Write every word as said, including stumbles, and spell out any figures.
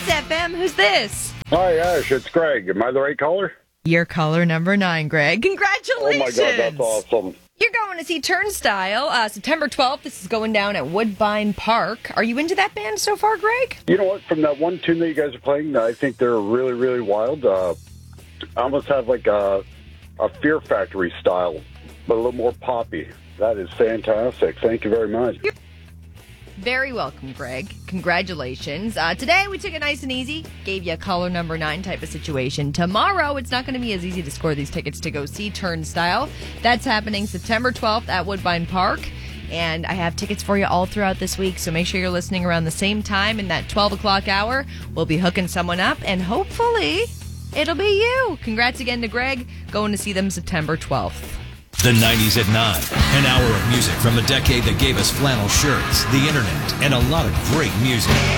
F M. Who's this? Hi, Ash. It's Greg. Am I the right caller? You're caller number nine, Greg. Oh, Congratulations. my God. That's awesome. You're going to see Turnstile uh, September twelfth. This is going down at Woodbine Park. Are you into that band so far, Greg? You know what? From that one tune that you guys are playing, I think they're really, really wild. Uh, I almost have like a, a Fear Factory style, but a little more poppy. That is fantastic. Thank you very much. You're very welcome, Greg. Congratulations. Uh, today, we took it nice and easy. Gave you a caller number nine type of situation. Tomorrow, it's not going to be as easy to score these tickets to go see Turnstile. That's happening September twelfth at Woodbine Park. And I have tickets for you all throughout this week, so make sure you're listening around the same time in that twelve o'clock hour. We'll be hooking someone up, and hopefully, it'll be you. Congrats again to Greg. Going to see them September twelfth. The nineties at nine. An hour of music from the decade that gave us flannel shirts, the internet, and a lot of great music.